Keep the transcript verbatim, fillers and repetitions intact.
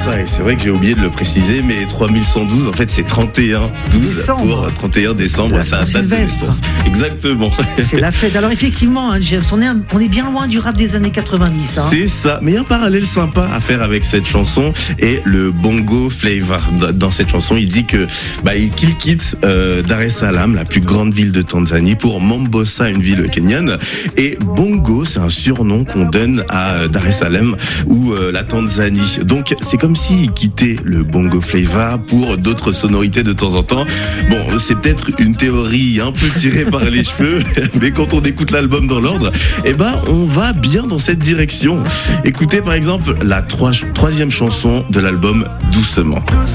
ça, et c'est vrai que j'ai oublié de le préciser, mais trois mille cent douze, en fait, c'est trente et un douze Décembre. pour trente et un décembre, c'est un date de naissance. Exactement. C'est la fête. Alors effectivement, hein, James, on est, un- on est bien loin du rap des années quatre-vingt-dix. Hein. C'est ça. Mais il y a un parallèle sympa à faire avec cette chanson et le bongo flavor. Dans cette chanson, il dit que bah, qu'il quitte euh, Dar es Salaam, la plus grande ville de Tanzanie, pour Mombasa, une ville kenyane. Et bongo, c'est un surnom qu'on donne à Dar es Salaam ou euh, la Tanzanie. Donc c'est comme s'il quittait le bongo flavor pour d'autres sonorités de temps en temps. Bon, c'est peut-être une théorie un peu tirée par les cheveux, mais quand on écoute l'album dans l'ordre, eh ben on va bien dans cette direction. Écoutez par exemple la trois- troisième chanson de l'album, Doucement.